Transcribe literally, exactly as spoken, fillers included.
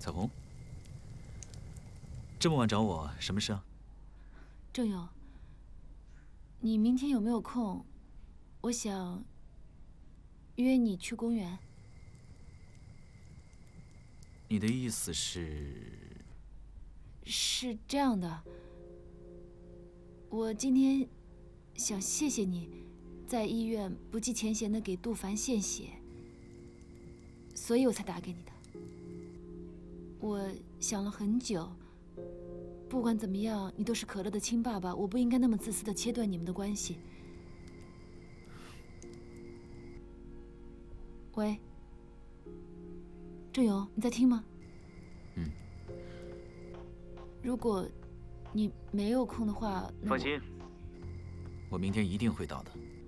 彩虹，这么晚找我，什么事啊？ 郑勇，你明天有没有空？我想约你去公园。 你的意思是？ 是这样的，我今天想谢谢你，在医院不计前嫌的给杜凡献血，所以我才打给你的。我想了很久，不管怎么样，你都是可乐的亲爸爸，我不应该那么自私的切断你们的关系。喂，郑勇，你在听吗？ 嗯。 如果你没有空的话， 放心，我明天一定会到的。